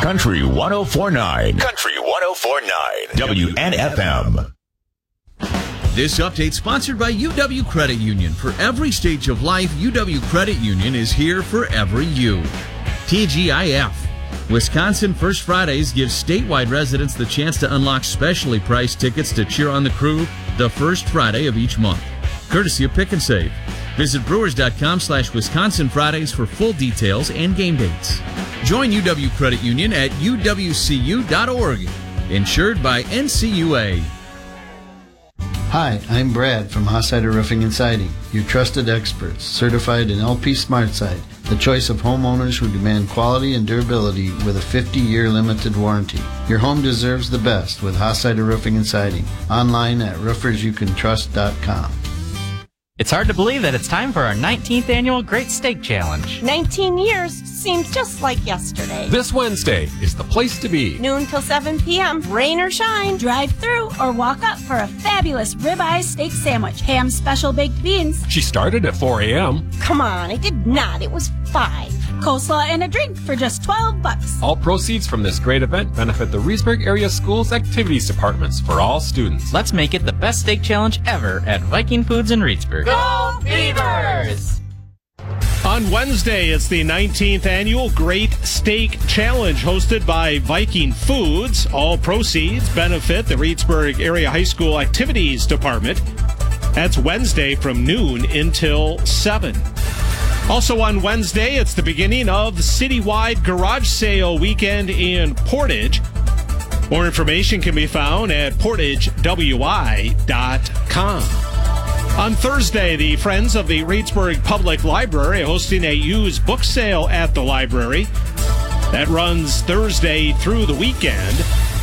Country 104.9. Country 104.9. WNFM. This update sponsored by UW Credit Union. For every stage of life, UW Credit Union is here for every you. TGIF. Wisconsin First Fridays gives statewide residents the chance to unlock specially priced tickets to cheer on the Crew the first Friday of each month. Courtesy of Pick and Save. Visit brewers.com/Wisconsin Fridays for full details and game dates. Join UW Credit Union at uwcu.org. Insured by NCUA. Hi, I'm Brad from Hossider Roofing and Siding, your trusted experts, certified in LP SmartSide, the choice of homeowners who demand quality and durability with a 50-year limited warranty. Your home deserves the best with Hossider Roofing and Siding. Online at roofersyoucantrust.com. It's hard to believe that it's time for our 19th annual Great Steak Challenge. 19 years seems just like yesterday. This Wednesday is the place to be. Noon till 7 p.m., rain or shine. Drive through or walk up for a fabulous ribeye steak sandwich, ham special baked beans. She started at 4 a.m. Come on, I did not. It was 5. Coleslaw and a drink for just $12. All proceeds from this great event benefit the Reedsburg Area Schools Activities Departments for all students. Let's make it the best steak challenge ever at Viking Foods in Reedsburg. Go Beavers! On Wednesday, it's the 19th annual Great Steak Challenge hosted by Viking Foods. All proceeds benefit the Reedsburg Area High School Activities Department. That's Wednesday from noon until 7. Also on Wednesday, it's the beginning of the citywide garage sale weekend in Portage. More information can be found at portagewi.com. On Thursday, the Friends of the Reedsburg Public Library are hosting a used book sale at the library. That runs Thursday through the weekend.